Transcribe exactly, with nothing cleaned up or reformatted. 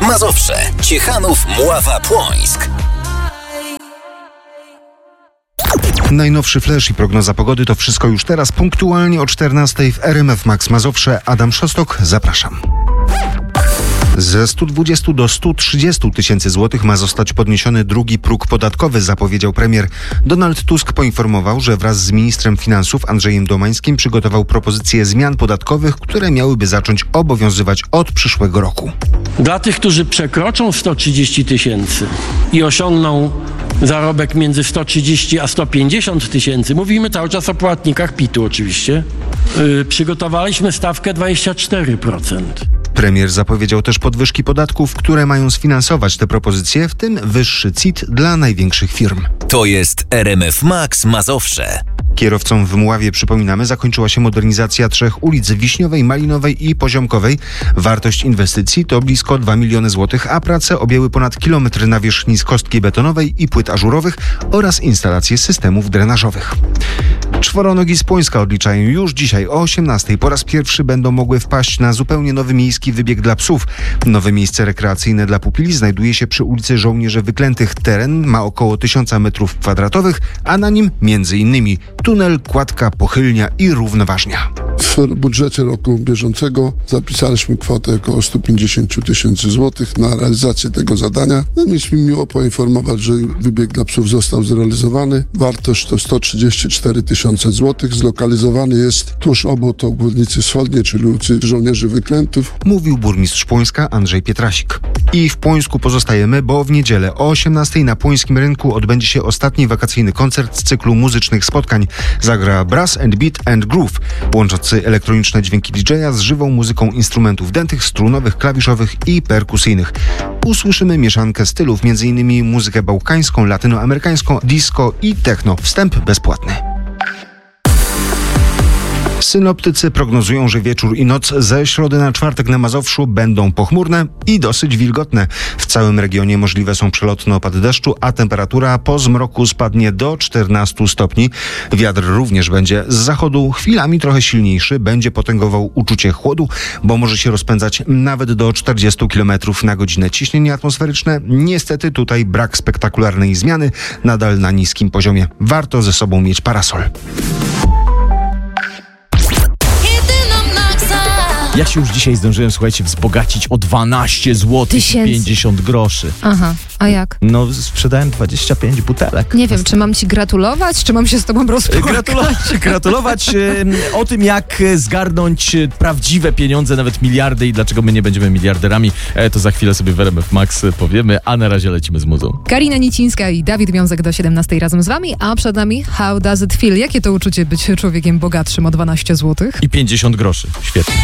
Mazowsze, Ciechanów, Mława, Płońsk. Najnowszy flash i prognoza pogody to wszystko już teraz, punktualnie o czternastej w R M F Max Mazowsze. Adam Szostok, zapraszam. Ze stu dwudziestu do stu trzydziestu tysięcy złotych ma zostać podniesiony drugi próg podatkowy, zapowiedział premier. Donald Tusk poinformował, że wraz z ministrem finansów Andrzejem Domańskim przygotował propozycje zmian podatkowych, które miałyby zacząć obowiązywać od przyszłego roku. Dla tych, którzy przekroczą sto trzydzieści tysięcy i osiągną zarobek między sto trzydzieści a sto pięćdziesiąt tysięcy, mówimy cały czas o płatnikach pitu oczywiście, yy, przygotowaliśmy stawkę dwadzieścia cztery procent. Premier zapowiedział też podwyżki podatków, które mają sfinansować te propozycje, w tym wyższy C I T dla największych firm. To jest R M F Max Mazowsze. Kierowcom w Mławie, przypominamy, zakończyła się modernizacja trzech ulic: Wiśniowej, Malinowej i Poziomkowej. Wartość inwestycji to blisko dwa miliony złotych, a prace objęły ponad kilometr nawierzchni z kostki betonowej i płyt ażurowych oraz instalację systemów drenażowych. Czworonogi z Płońska odliczają już dzisiaj o osiemnastej. Po raz pierwszy będą mogły wpaść na zupełnie nowy miejski wybieg dla psów. Nowe miejsce rekreacyjne dla pupili znajduje się przy ulicy Żołnierzy Wyklętych. Teren ma około tysiąca metrów kwadratowych, a na nim między innymi tunel, kładka, pochylnia i równoważnia. W budżecie roku bieżącego zapisaliśmy kwotę około sto pięćdziesiąt tysięcy złotych na realizację tego zadania. No, jest mi miło poinformować, że wybieg dla psów został zrealizowany. Wartość to sto trzydzieści cztery tysiące złotych. Zlokalizowany jest tuż obok obwodnicy wschodniej, czyli ulicy Żołnierzy Wyklętych. Mówił burmistrz Płońska Andrzej Pietrasik. I w Płońsku pozostajemy, bo w niedzielę o osiemnastej na Płońskim Rynku odbędzie się ostatni wakacyjny koncert z cyklu muzycznych spotkań. Zagra Brass and Beat and Groove, łączący elektroniczne dźwięki D J a z żywą muzyką instrumentów dętych, strunowych, klawiszowych i perkusyjnych. Usłyszymy mieszankę stylów, m.in. muzykę bałkańską, latynoamerykańską, disco i techno. Wstęp bezpłatny. Synoptycy prognozują, że wieczór i noc ze środy na czwartek na Mazowszu będą pochmurne i dosyć wilgotne. W całym regionie możliwe są przelotne opady deszczu, a temperatura po zmroku spadnie do czternastu stopni. Wiatr również będzie z zachodu, chwilami trochę silniejszy, będzie potęgował uczucie chłodu, bo może się rozpędzać nawet do czterdziestu kilometrów na godzinę. Ciśnienie atmosferyczne niestety tutaj brak spektakularnej zmiany, nadal na niskim poziomie. Warto ze sobą mieć parasol. Ja się już dzisiaj zdążyłem, słuchajcie, wzbogacić o dwanaście złotych i pięćdziesiąt groszy. Aha, a jak? No, sprzedałem dwadzieścia pięć butelek. Nie wiem, czy mam ci gratulować, czy mam się z tobą rozpłakać? Gratulować, gratulować e, o tym, jak zgarnąć prawdziwe pieniądze, nawet miliardy i dlaczego my nie będziemy miliarderami, e, to za chwilę sobie w R M F Max powiemy, a na razie lecimy z muzą. Karina Nicińska i Dawid Wiązek do siedemnastej razem z wami, a przed nami How Does It Feel? Jakie to uczucie być człowiekiem bogatszym o dwanaście złotych? I pięćdziesiąt groszy. Świetnie.